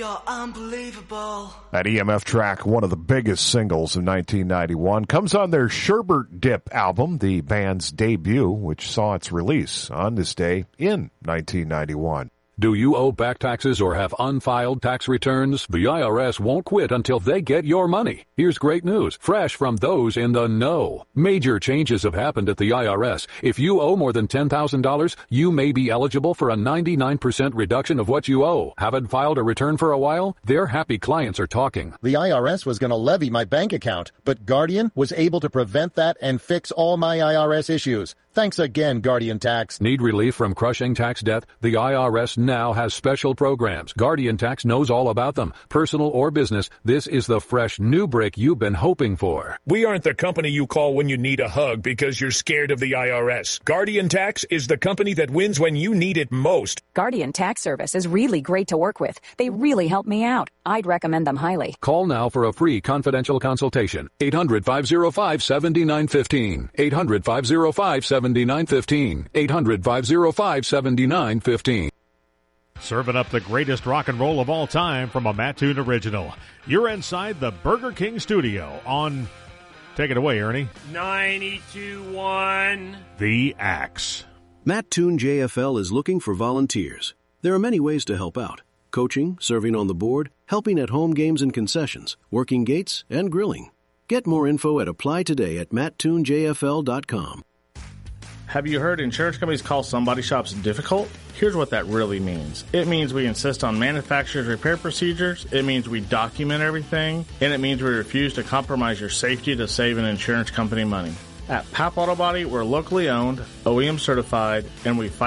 You're unbelievable. That EMF track, one of the biggest singles of 1991, comes on their Sherbert Dip album, the band's debut, which saw its release on this day in 1991. Do you owe back taxes or have unfiled tax returns? The IRS won't quit until they get your money. Here's great news, fresh from those in the know. Major changes have happened at the IRS. If you owe more than $10,000, you may be eligible for a 99% reduction of what you owe. Haven't filed a return for a while? Their happy clients are talking. The IRS was going to levy my bank account, but Guardian was able to prevent that and fix all my IRS issues. Thanks again, Guardian Tax. Need relief from crushing tax debt? The IRS now has special programs. Guardian Tax knows all about them. Personal or business, this is the fresh new break you've been hoping for. We aren't the company you call when you need a hug because you're scared of the IRS. Guardian Tax is the company that wins when you need it most. Guardian Tax Service is really great to work with. They really help me out. I'd recommend them highly. Call now for a free confidential consultation. 800-505-7915. 800-505-7915. 800-505-7915. Serving up the greatest rock and roll of all time from a Mattoon original. You're inside the Burger King studio on... Take it away, Ernie. 92.1 The Axe. Mattoon JFL is looking for volunteers. There are many ways to help out. Coaching, serving on the board, helping at home games and concessions, working gates, and grilling. Get more info at applytoday@mattoonjfl.com. Have you heard insurance companies call somebody shops difficult? Here's what that really means. It means we insist on manufacturer's repair procedures, it means we document everything, and it means we refuse to compromise your safety to save an insurance company money. At PAP Auto Body, we're locally owned, OEM certified, and we fight